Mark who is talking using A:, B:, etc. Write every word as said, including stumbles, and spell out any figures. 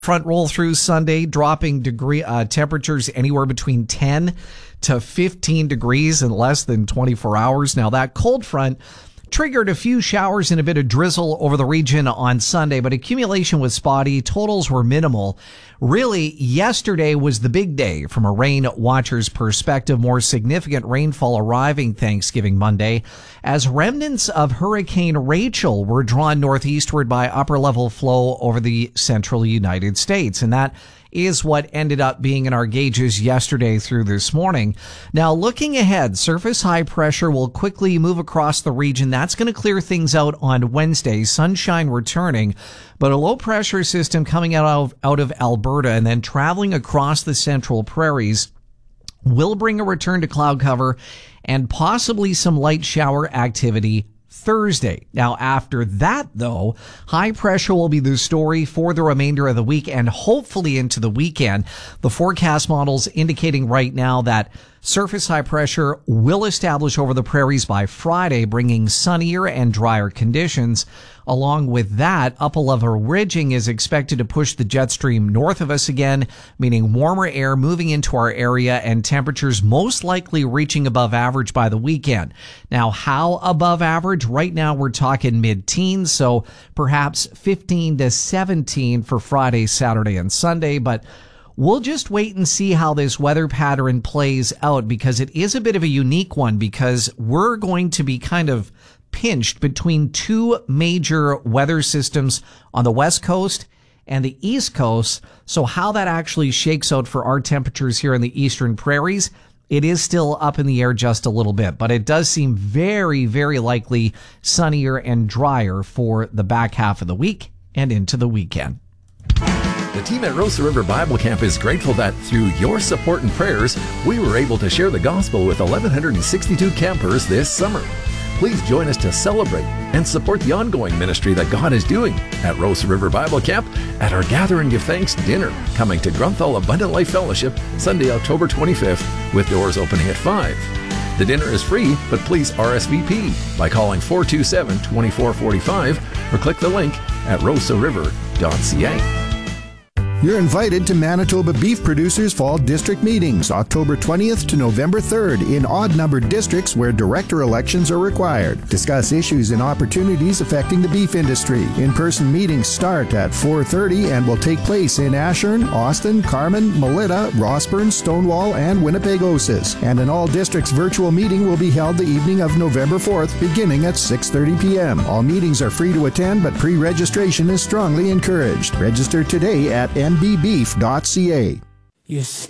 A: Front roll through Sunday, dropping degree uh, temperatures anywhere between ten to fifteen degrees in less than twenty-four hours. Now, that cold front triggered a few showers and a bit of drizzle over the region on Sunday, but accumulation was spotty. Totals were minimal. Really, yesterday was the big day from a rain watcher's perspective. More significant rainfall arriving Thanksgiving Monday as remnants of Hurricane Rachel were drawn northeastward by upper level flow over the central United States. And that is what ended up being in our gauges yesterday through this morning. Now, looking ahead, surface high pressure will quickly move across the region. That's going to clear things out on Wednesday, sunshine returning, but a low pressure system coming out of, out of Alberta and then traveling across the central prairies will bring a return to cloud cover and possibly some light shower activity Thursday. Now, after that, though, high pressure will be the story for the remainder of the week and hopefully into the weekend. The forecast models indicating right now that surface high pressure will establish over the prairies by Friday, bringing sunnier and drier conditions. Along with that, upper-level ridging is expected to push the jet stream north of us again, meaning warmer air moving into our area and temperatures most likely reaching above average by the weekend. Now, how above average? Right now, we're talking mid-teens, so perhaps fifteen to seventeen for Friday, Saturday, and Sunday, but we'll just wait and see how this weather pattern plays out because it is a bit of a unique one because we're going to be kind of pinched between two major weather systems on the West Coast and the East Coast. So how that actually shakes out for our temperatures here in the eastern prairies, it is still up in the air just a little bit, but it does seem very, very likely sunnier and drier for the back half of the week and into the weekend.
B: The team at Rosa River Bible Camp is grateful that through your support and prayers, we were able to share the gospel with eleven sixty-two campers this summer. Please join us to celebrate and support the ongoing ministry that God is doing at Rosa River Bible Camp at our Gather and Give Thanks dinner coming to Grunthal Abundant Life Fellowship Sunday, October twenty-fifth, with doors opening at five. The dinner is free, but please R S V P by calling four two seven, two four four five or click the link at rosa river dot c a.
C: You're invited to Manitoba Beef Producers Fall District Meetings, October twentieth to November third, in odd-numbered districts where director elections are required. Discuss issues and opportunities affecting the beef industry. In-person meetings start at four thirty and will take place in Ashern, Austin, Carman, Melita, Rossburn, Stonewall, and Winnipegosis. And an all-districts virtual meeting will be held the evening of November fourth, beginning at six thirty p.m. All meetings are free to attend, but pre-registration is strongly encouraged. Register today at n b beef dot c a.
D: You